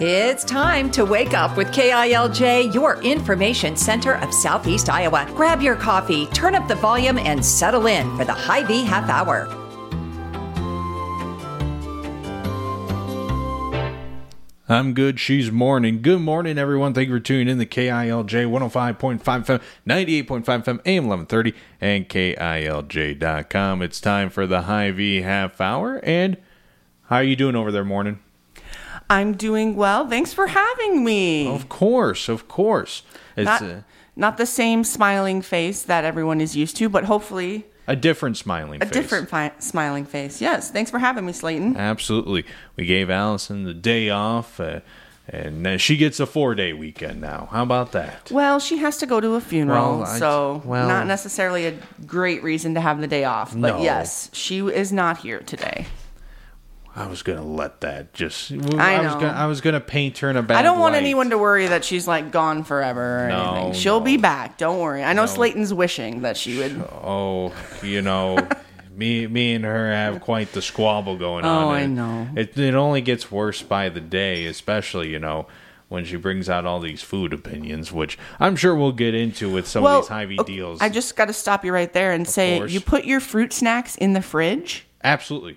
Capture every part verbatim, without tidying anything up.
It's time to wake up with K I L J, your information center of Southeast Iowa. Grab your coffee, turn up the volume, and settle in for the Hy-Vee Half Hour. I'm good. She's morning. Good morning, everyone. Thank you for tuning in to K I L J one oh five point five F M, ninety-eight point five F M, A M eleven thirty, and K I L J dot com. It's time for the Hy-Vee Half Hour. And how are you doing over there, morning? I'm doing well. Thanks for having me. Of course, of course. It's not, uh, not the same smiling face that everyone is used to, but hopefully a different smiling a face. A different fi- smiling face. Yes. Thanks for having me, Slayton. Absolutely. We gave Allison the day off, uh, and uh, she gets a four-day weekend now. How about that? Well, she has to go to a funeral, Well, I- so well- not necessarily a great reason to have the day off. But No. yes, she is not here today. I was gonna let that just. I was know. gonna, I was gonna paint her in a bad I don't want light. anyone to worry that she's like gone forever or No, anything. She'll no. be back. Don't worry. I know No. Slayton's wishing that she would. Oh, you know, me, me and her have quite the squabble going on. Oh, I and know. It it only gets worse by the day, especially you know when she brings out all these food opinions, which I'm sure we'll get into with some Well, of these Hy-Vee okay, deals. I just got to stop you right there and say course. you put your fruit snacks in the fridge. Absolutely.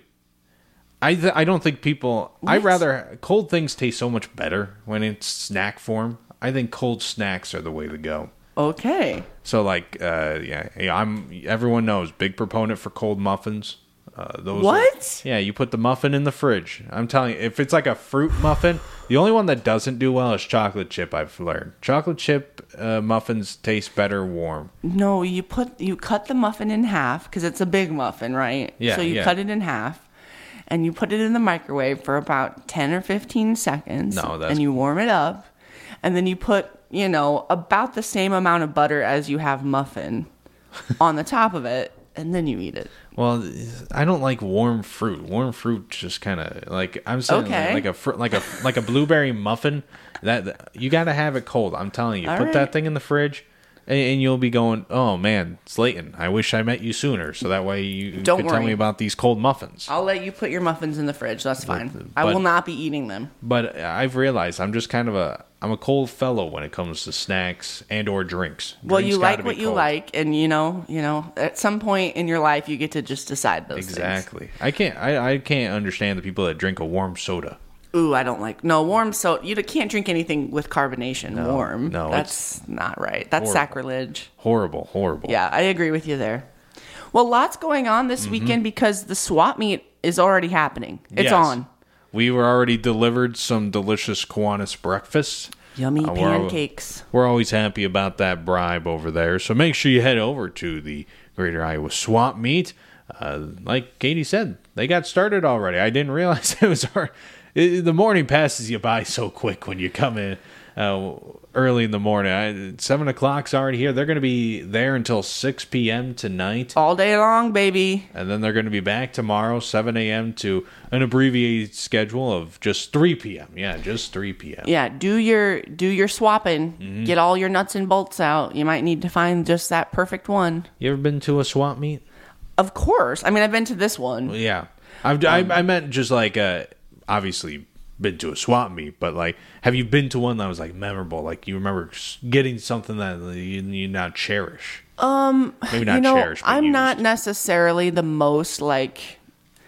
I th- I don't think people. I What? rather cold things taste so much better when it's snack form. I think cold snacks are the way to go. Okay. So like, uh, yeah, yeah, I'm. Everyone knows big proponent for cold muffins. Uh, those. What? Are, yeah, you put the muffin in the fridge. I'm telling you, if it's like a fruit muffin, the only one that doesn't do well is chocolate chip. I've learned chocolate chip uh, muffins taste better warm. No, you put you cut the muffin in half because it's a big muffin, right? Yeah, So you yeah. cut it in half, and you put it in the microwave for about ten or fifteen seconds. No, that's- and you warm it up, and then you put you know about the same amount of butter as you have muffin on the top of it, and then you eat it. Well, I don't like warm fruit. Warm fruit just kind of like I'm saying Okay. like a fr- like a like a blueberry muffin. That you got to have it cold. I'm telling you, All put right. that thing in the fridge, and, and you'll be going, "Oh man, Slayton, I wish I met you sooner, so that way you Don't could tell worry. me about these cold muffins." I'll let you put your muffins in the fridge. That's fine. I but- will not be eating them. But I've realized I'm just kind of a I'm a cold fellow when it comes to snacks and or drinks. Well, Drinks you gotta like be what you cold. like, and you know, you know, at some point in your life, you get to just decide those things. Exactly. I can't I, I can't understand the people that drink a warm soda. Ooh, I don't like no warm. So you can't drink anything with carbonation warm. no, that's not right. That's horrible. sacrilege. Horrible, horrible. Yeah, I agree with you there. Well, lots going on this weekend because the swap meet is already happening. It's Yes. on. We were already delivered some delicious Kiwanis breakfast. Yummy Uh, we're al- pancakes. We're always happy about that bribe over there. So make sure you head over to the Greater Iowa Swap Meet. Uh, like Katie said, they got started already. I didn't realize it was hard. It, the morning passes you by so quick when you come in uh, early in the morning. I, Seven o'clock's already here. They're going to be there until six p.m. tonight. All day long, baby. And then they're going to be back tomorrow, seven a.m. to an abbreviated schedule of just three p.m. Yeah, just three p.m. Yeah, do your do your swapping. Mm-hmm. Get all your nuts and bolts out. You might need to find just that perfect one. You ever been to a swap meet? Of course. I mean, I've been to this one. Yeah. I've, I, I meant just like, uh, obviously been to a swap meet, but like, have you been to one that was like memorable? Like you remember getting something that you, you now cherish? Um, Maybe not you know, cherish, but I'm used. not necessarily the most like.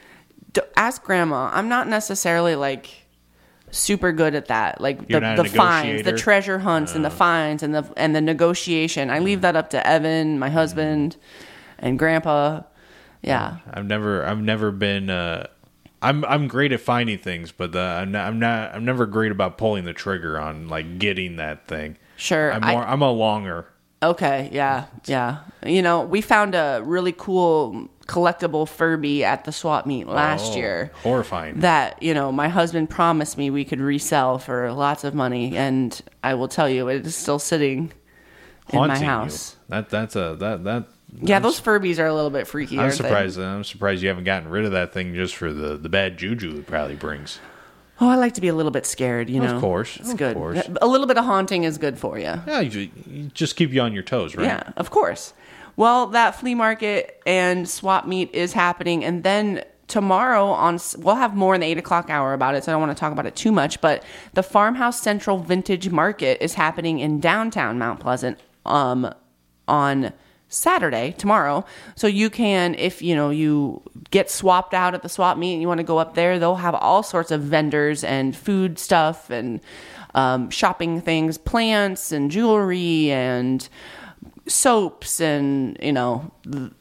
D- ask grandma. I'm not necessarily like super good at that. Like You're the not a the finds, the negotiator? treasure hunts, and the finds, and the and the negotiation. I leave that up to Evan, my husband, and Grandpa. Yeah. I've never, I've never been, uh, I'm, I'm great at finding things, but uh, I'm not, I'm not, I'm never great about pulling the trigger on like getting that thing. Sure. I'm I- more, I'm a longer. Okay, yeah, yeah. You know, we found a really cool collectible Furby at the swap meet last Oh, year. Horrifying. That, you know, my husband promised me we could resell for lots of money, and I will tell you, it is still sitting in my Haunting you. house. That, that's a, that, that. Yeah, I'm those Furbies are a little bit freaky. I'm aren't they? surprised. I'm surprised you haven't gotten rid of that thing just for the, the bad juju it probably brings. Oh, I like to be a little bit scared, you know. Of course, It's of good. course. A little bit of haunting is good for you. Yeah, you, you just keep you on your toes, right? Yeah, of course. Well, that flea market and swap meet is happening, and then tomorrow on, we'll have more in the eight o'clock hour about it, so I don't want to talk about it too much, but the Farmhouse Central Vintage Market is happening in downtown Mount Pleasant um, on Saturday, tomorrow. So you can, if you know, you get swapped out at the swap meet and you want to go up there, they'll have all sorts of vendors and food stuff and um, shopping things, plants and jewelry and soaps and, you know,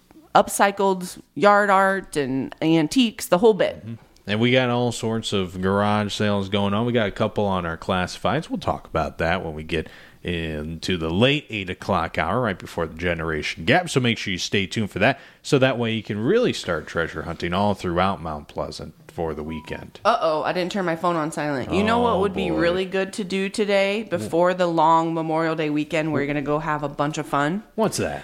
upcycled yard art and antiques, the whole bit. Mm-hmm. And we got all sorts of garage sales going on. We got a couple on our classifieds. We'll talk about that when we get into the late eight o'clock hour, right before the generation gap. So make sure you stay tuned for that. So that way you can really start treasure hunting all throughout Mount Pleasant for the weekend. Uh-oh, I didn't turn my phone on silent. You know Oh, what would be boy. really good to do today before the long Memorial Day weekend where you're going to go have a bunch of fun? What's that?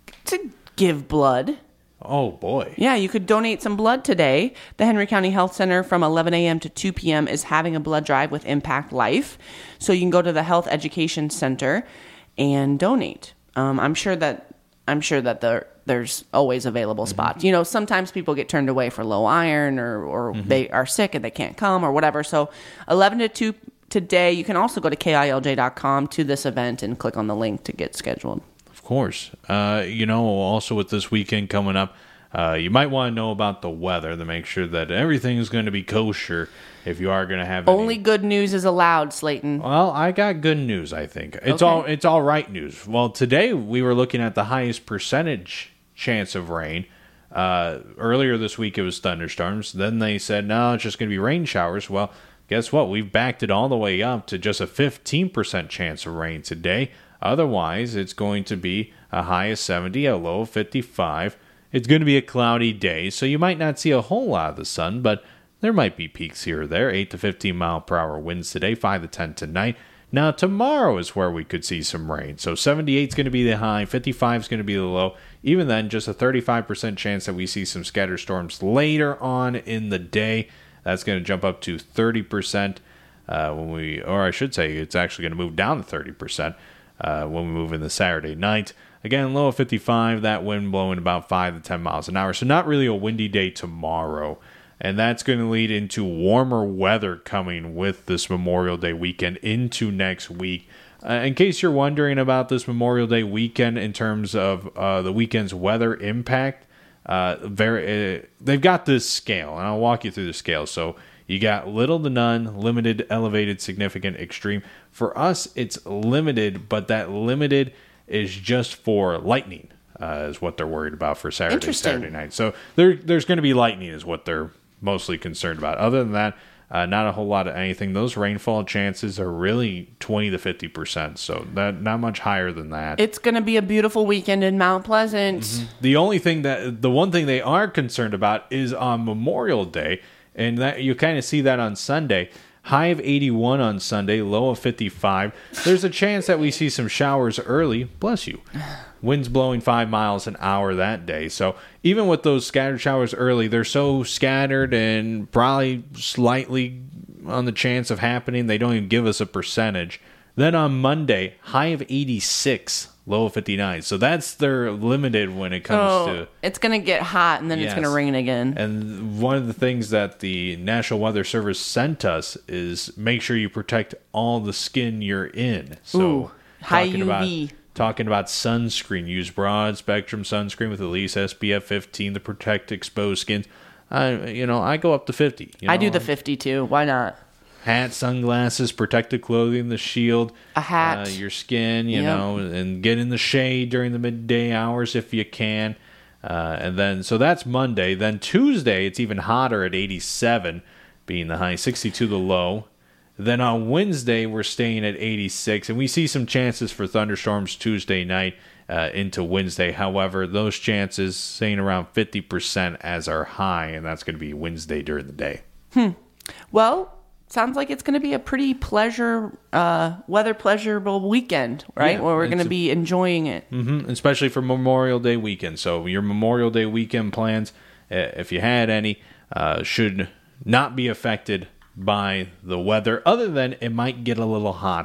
To give blood. Oh, boy. Yeah, you could donate some blood today. The Henry County Health Center from eleven a.m. to two p.m. is having a blood drive with Impact Life. So you can go to the Health Education Center and donate. Um, I'm sure that I'm sure that there there's always available spots. Mm-hmm. You know, sometimes people get turned away for low iron or, or mm-hmm. they are sick and they can't come or whatever. So eleven to two today. You can also go to K I L J dot com to this event and click on the link to get scheduled. Of course. Uh, you know, also with this weekend coming up, uh, you might want to know about the weather to make sure that everything is going to be kosher if you are going to have Only any... good news is allowed, Slayton. Well, I got good news, I think. It's Okay. all it's all right news. Well, today we were looking at the highest percentage chance of rain. Uh, earlier this week it was thunderstorms. Then they said, no, it's just going to be rain showers. Well, guess what? We've backed it all the way up to just a fifteen percent chance of rain today. Otherwise, it's going to be a high of seventy, a low of fifty-five. It's going to be a cloudy day, so you might not see a whole lot of the sun, but there might be peaks here or there. eight to fifteen mile per hour winds today, five to ten tonight. Now, tomorrow is where we could see some rain. So seventy-eight is going to be the high, fifty-five is going to be the low. Even then, just a thirty-five percent chance that we see some scattered storms later on in the day. That's going to jump up to thirty percent uh, when we, or I should say, it's actually going to move down to thirty percent. Uh, when we move in the Saturday night. Again, low of fifty-five, that wind blowing about five to ten miles an hour. So not really a windy day tomorrow. And that's going to lead into warmer weather coming with this Memorial Day weekend into next week. Uh, in case you're wondering about this Memorial Day weekend in terms of uh, the weekend's weather impact, uh, very uh, they've got this scale, and I'll walk you through the scale. So you got little to none, limited, elevated, significant, extreme. For us, it's limited, but that limited is just for lightning, uh, is what they're worried about for Saturday, Saturday night. So there, there's going to be lightning is what they're mostly concerned about. Other than that, uh, not a whole lot of anything. Those rainfall chances are really twenty to fifty percent, so that not much higher than that. It's going to be a beautiful weekend in Mount Pleasant. Mm-hmm. The only thing that, the one thing they are concerned about is on Memorial Day, and that you kind of see that on Sunday. High of eighty-one on Sunday, low of fifty-five. There's a chance that we see some showers early. Bless you. Winds blowing five miles an hour that day. So even with those scattered showers early, they're so scattered and probably slightly on the chance of happening. They don't even give us a percentage. Then on Monday, high of eighty-six, low of fifty-nine. So that's their limited when it comes Oh, to... it's going to get hot and then it's Yes. going to rain again. And one of the things that the National Weather Service sent us is make sure you protect all the skin you're in. So Ooh, high talking U V. About, talking about sunscreen, use broad spectrum sunscreen with at least S P F fifteen to protect exposed skins. I, you know, I go up to fifty. You know, I do the fifty-two. Why not? hat, sunglasses, protective clothing, the shield, A hat. uh, your skin, you Yep. know, and get in the shade during the midday hours if you can. Uh, and then, so that's Monday. Then Tuesday, it's even hotter at eighty-seven, being the high, sixty-two the low. Then on Wednesday, we're staying at eighty-six, and we see some chances for thunderstorms Tuesday night uh, into Wednesday. However, those chances staying around fifty percent as our high, and that's going to be Wednesday during the day. Hmm. Well, sounds like it's going to be a pretty pleasure, uh, weather pleasurable weekend, right? Yeah, Where we're going to it's a- be enjoying it. Mm-hmm. Especially for Memorial Day weekend. So your Memorial Day weekend plans, uh, if you had any, uh, should not be affected by the weather, other than it might get a little hot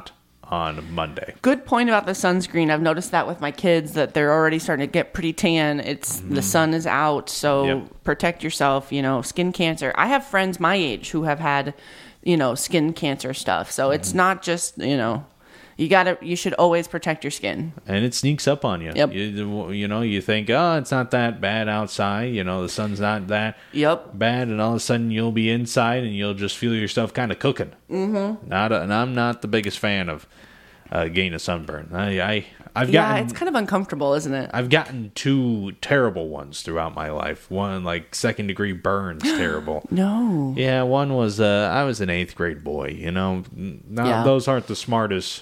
on Monday. Good point about the sunscreen. I've noticed that with my kids that they're already starting to get pretty tan. It's mm. the sun is out, so yep. protect yourself. You know, skin cancer. I have friends my age who have had, you know, skin cancer stuff. So mm. it's not just, you know, you gotta. You should always protect your skin. And it sneaks up on you. Yep. You, you know, you think, oh, it's not that bad outside. You know, the sun's not that yep. bad, and all of a sudden you'll be inside and you'll just feel yourself kind of cooking. Mm-hmm. Not, a, and I'm not the biggest fan of uh, getting a sunburn. I, I I've yeah, gotten, it's kind of uncomfortable, isn't it? I've gotten two terrible ones throughout my life. One like second degree burns, terrible. No. Yeah, one was uh, I was an eighth grade boy. You know, now Yeah. those aren't the smartest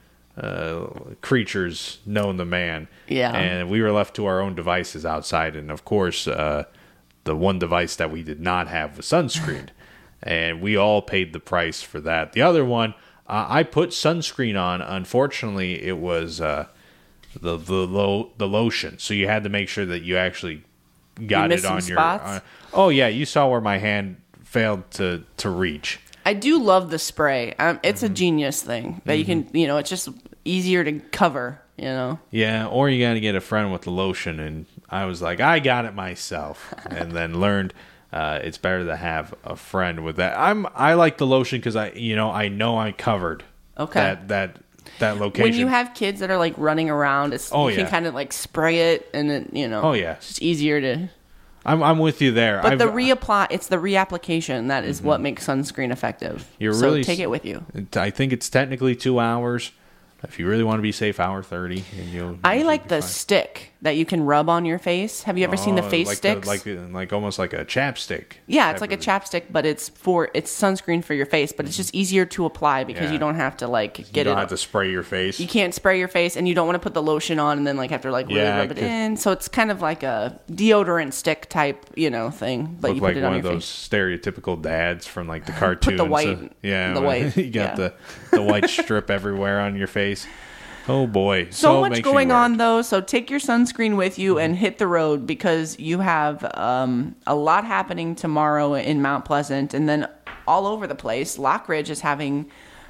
uh, creatures known to man. Yeah. And we were left to our own devices outside, and of course, uh, the one device that we did not have was sunscreen, and we all paid the price for that. The other one, uh, I put sunscreen on. Unfortunately, it was uh, the the lo- the lotion, so you had to make sure that you actually got You it missed on some your. spots? Uh, oh yeah, you saw where my hand failed to to reach. I do love the spray. Um, it's Mm-hmm. a genius thing that you can, you know, it's just easier to cover, you know. Yeah, or you got to get a friend with the lotion, and I was like, I got it myself, and then learned uh, it's better to have a friend with that. I'm I like the lotion because I you know I know I covered Okay. that that that location. When you have kids that are like running around, it's Oh, you yeah. can kind of like spray it, and then you know. Oh, yeah. it's just easier to. I'm I'm with you there. But I've, the reapply, it's the reapplication that is what makes sunscreen effective. You're so really take s- it with you. I think it's technically two hours. If you really want to be safe, hour thirty, and you'll. I usually like be the fine. stick that you can rub on your face. Have you ever seen the Oh, face like sticks? like like almost like a chapstick. Yeah, it's type like a of- chapstick, but it's for it's sunscreen for your face, but it's just easier to apply because Yeah. you don't have to like You get don't it. have to spray your face. You can't spray your face, and you don't want to put the lotion on and then like have to like really Yeah, rub it it could- in. So it's kind of like a deodorant stick type, you know, thing. But Look you like put it one on of your those face. stereotypical dads from like the cartoons. the white- So- yeah, the when white, you got yeah. the the white strip everywhere on your face. Oh boy, So much make sure you going wear on it. though, so take your sunscreen with you and hit the road because you have um, a lot happening tomorrow in Mount Pleasant, and then all over the place. Lockridge is having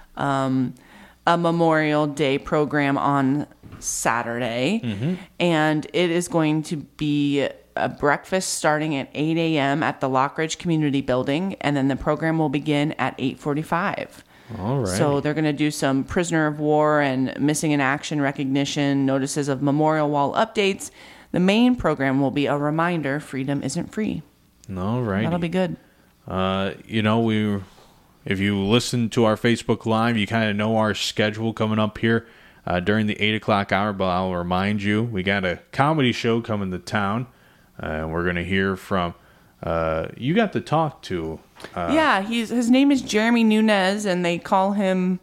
um, a Memorial Day program on Saturday, Mm-hmm. and it is going to be a breakfast starting at eight a.m. at the Lockridge Community Building, and then the program will begin at eight forty-five. All right. So they're going to do some prisoner of war and missing in action recognition, notices of memorial wall updates. The main program will be a reminder freedom isn't free. All right. That'll be good. Uh, you know, we if you listen to our Facebook Live, you kind of know our schedule coming up here uh, during the eight o'clock hour. But I'll remind you, we got a comedy show coming to town, uh, and we're going to hear from. Uh, you got to talk to. Uh, yeah, he's his name is Jeremy Nunez, and they call him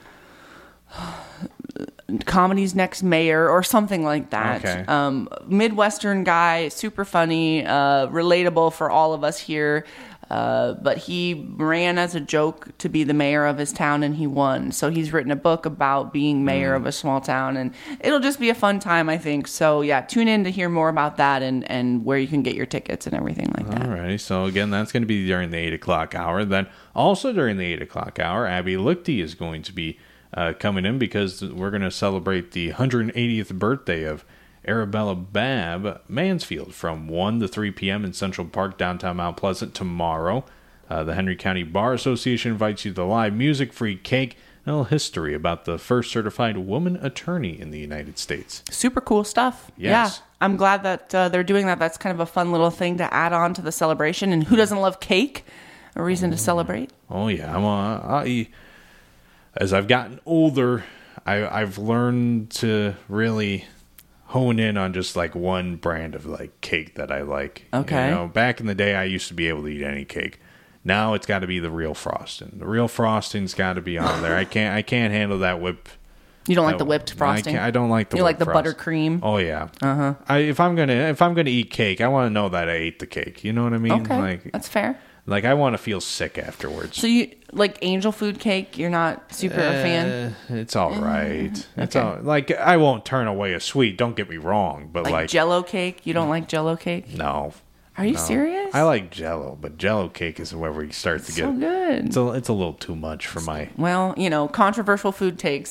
comedy's next mayor or something like that. Okay. Um, Midwestern guy, super funny, uh, relatable for all of us here. Uh, but he ran as a joke to be the mayor of his town, and he won. So he's written a book about being mayor Mm. of a small town, and it'll just be a fun time, I think. So yeah, tune in to hear more about that and, and where you can get your tickets and everything like that. All right. So again, that's going to be during the eight o'clock hour. Then also during the eight o'clock hour, Abby Lichty is going to be uh, coming in because we're going to celebrate the one hundred eightieth birthday of Arabella Babb Mansfield from one to three p.m. in Central Park, downtown Mount Pleasant tomorrow. Uh, the Henry County Bar Association invites you to live music, free cake, and a little history about the first certified woman attorney in the United States. Super cool stuff. Yes. Yeah. I'm glad that uh, they're doing that. That's kind of a fun little thing to add on to the celebration. And who doesn't love cake? A reason to celebrate. Oh yeah, I'm. Uh, I, as I've gotten older, I, I've learned to really hone in on just like one brand of like cake that I like. Okay. You know, back in the day, I used to be able to eat any cake. Now it's got to be the real frosting. The real frosting's got to be on there. I can't. I can't handle that whip. You don't like that- the whipped I, frosting? can't- I don't like the. You like whipped the frost. buttercream? Oh yeah. Uh huh. I, if I'm gonna if I'm gonna eat cake, I want to know that I ate the cake. You know what I mean? Okay. Like That's fair. like I want to feel sick afterwards. So you like angel food cake? You're not super a fan? Uh, It's all right. It's okay. all like I won't turn away a sweet. Don't get me wrong, but Like, like, Jello cake? You don't like Jello cake? no. Are you no. serious? I like Jello, but Jello cake is where we start to so get. good. It's a it's a little too much for my. Well, you know, controversial food takes.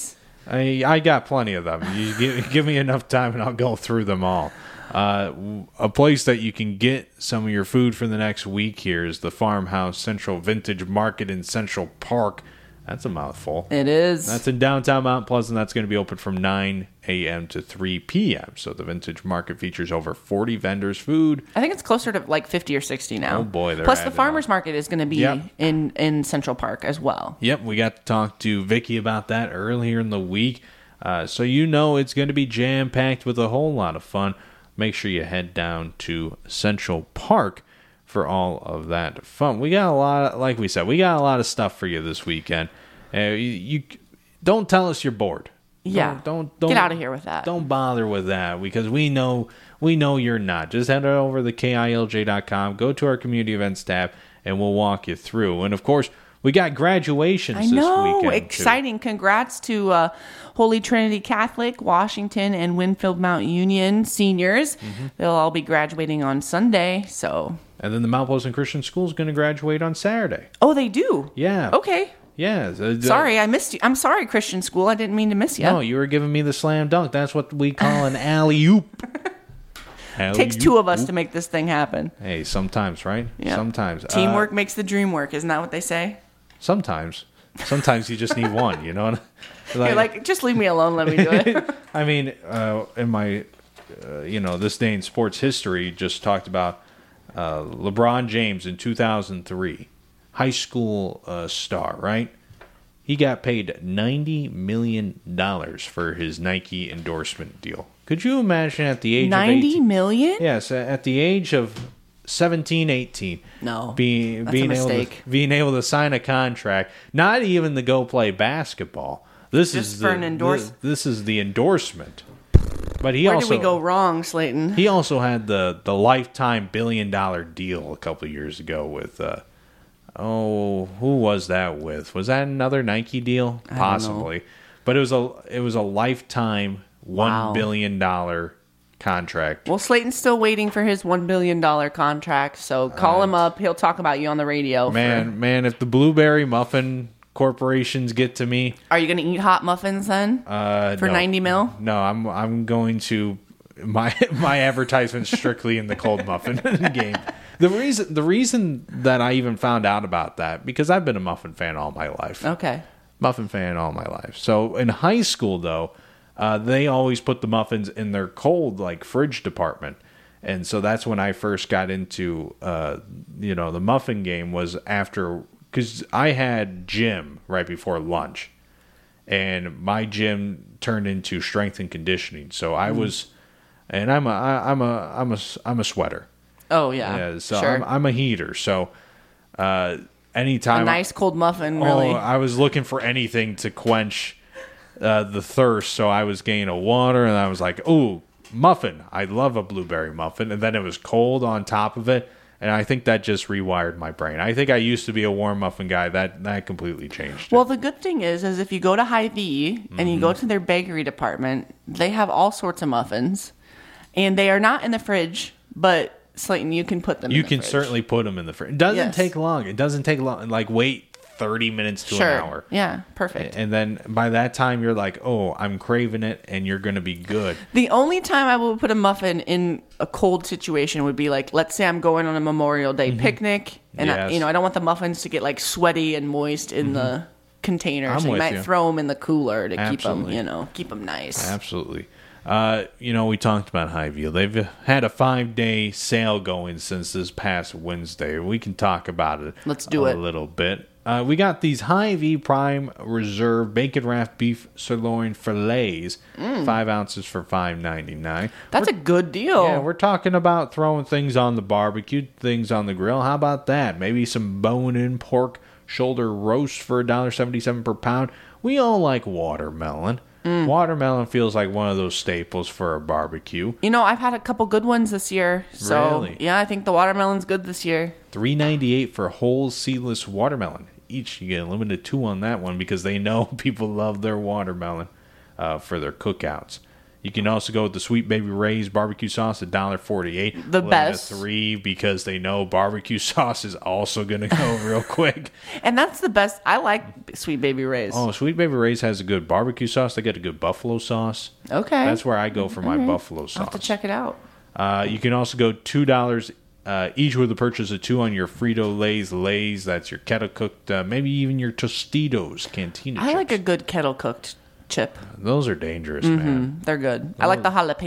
I I got plenty of them. You give, give me enough time, and I'll go through them all. Uh, a place that you can get some of your food for the next week here is the Farmhouse Central Vintage Market in Central Park. That's a mouthful. It is. That's in downtown Mount Pleasant. That's going to be open from nine a.m. to three p.m. So the Vintage Market features over forty vendors' food. I think it's closer to like fifty or sixty now. Oh, boy. They're Plus, the adding Farmers on. Market is going to be Yep. in, in Central Park as well. Yep, we got to talk to Vicky about that earlier in the week. Uh, so you know it's going to be jam-packed with a whole lot of fun. Make sure you head down to Central Park for all of that fun. We got a lot, of, like we said, we got a lot of stuff for you this weekend. Uh, you, you don't tell us you're bored. Yeah. Don't, don't, don't Get out of here with that. Don't bother with that because we know we know you're not. Just head over to K I L J dot com, go to our community events tab, and we'll walk you through. And of course, we got graduations I know. this weekend. Exciting. Too. Congrats to uh, Holy Trinity Catholic, Washington, and Winfield Mount Union seniors. Mm-hmm. They'll all be graduating on Sunday. So. And then the Mount Pleasant Christian School is going to graduate on Saturday. Oh, they do? Yeah. Okay. Yeah. so- Sorry, I missed you. I'm sorry, Christian School. I didn't mean to miss you. No, you were giving me the slam dunk. That's what we call an alley-oop. Takes two of us to make this thing happen. Hey, sometimes, right? Yeah. Sometimes. Teamwork Uh, makes the dream work. Isn't that what they say? sometimes. Sometimes you just need one, you know? Like, You're like, just leave me alone. Let me do it. I mean, uh, in my, uh, you know, this day in sports history, just talked about uh, LeBron James in two thousand three, high school uh, star, right? He got paid ninety million dollars for his Nike endorsement deal. Could you imagine at the age of Ninety eighteen? million? Yes, at the age of seventeen, eighteen. No, being that's being a able to, mistake. being able to sign a contract, not even to go play basketball. This Just is for the, an endorse- This, this is the endorsement. But he Where also did we go wrong, Slayton? he also had the the lifetime billion dollar deal a couple of years ago with uh, oh who was that with? Was that another Nike deal? don't Possibly, but it was a it was a lifetime Wow. one billion dollar contract. Well, Slayton's still waiting for his one billion dollars contract, so call him up. He'll talk about you on the radio. Man, for- man, if the Blueberry Muffin corporations get to me, Are you going to eat hot muffins then? uh, For no. ninety mil? No, I'm I'm going to my my advertisement strictly in the cold muffin game. The reason the reason that I even found out about that because I've been a muffin fan all my life. Okay. Muffin fan all my life. So in high school though, uh, they always put the muffins in their cold like fridge department. And so that's when I first got into uh, you know, the muffin game was after cuz I had gym right before lunch. And my gym turned into strength and conditioning. So I was and I'm a I, I'm a I'm a I'm a sweater. Oh, yeah. Yeah, so sure. I'm, I'm a heater. So uh, anytime a nice cold muffin, really. Oh, I was looking for anything to quench uh, the thirst, so I was getting a water, and I was like, "Ooh, muffin! I love a blueberry muffin." And then it was cold on top of it, and I think that just rewired my brain. I think I used to be a warm muffin guy. That that completely changed. Well, it. the good thing is, is if you go to Hy-Vee and you Mm-hmm. go to their bakery department, they have all sorts of muffins, and they are not in the fridge. But Slayton, you can put them. You in the can fridge. certainly put them in the fridge. It doesn't Yes. take long. It doesn't take long. Like wait thirty minutes to Sure. an hour. Yeah, perfect. And then by that time, you're like, "Oh, I'm craving it," and you're gonna be good. The only time I would put a muffin in a cold situation would be like, let's say I'm going on a Memorial Day picnic, and I, Mm-hmm. Yes. you know I don't want the muffins to get like sweaty and moist in the container, I'm so you with might you. throw them in the cooler to keep them, Absolutely. you know, keep them nice. Absolutely. Uh, you know, we talked about Hy-Vee. They've had a five-day sale going since this past Wednesday. We can talk about it. Let's do a it. little bit. Uh, we got these Hy-Vee Prime Reserve Bacon Wrapped Beef Sirloin Fillets, five ounces for five ninety-nine. That's a good deal. Yeah, we're talking about throwing things on the barbecue, things on the grill. How about that? Maybe some bone-in pork shoulder roast for one dollar seventy-seven per pound. We all like watermelon. Mm. Watermelon feels like one of those staples for a barbecue. You know, I've had a couple good ones this year. So, Really? yeah, I think the watermelon's good this year. three ninety-eight for whole seedless watermelon. Each you get a limited two on that one because they know people love their watermelon uh, for their cookouts. You can also go with the Sweet Baby Ray's barbecue sauce at one dollar forty-eight. The best. Three because they know barbecue sauce is also going to go real quick. And that's the best. I like Sweet Baby Ray's. Oh, Sweet Baby Ray's has a good barbecue sauce. They got a good buffalo sauce. Okay. That's where I go for my right. buffalo sauce. I'll have to check it out. Uh, you can also go two dollars uh, each with the purchase of two on your Frito-Lay's Lay's. That's your kettle cooked, uh, maybe even your Tostitos Cantina I chips. like a good kettle cooked chip. Those are dangerous, Mm-hmm. man. They're good. I like the jalapeno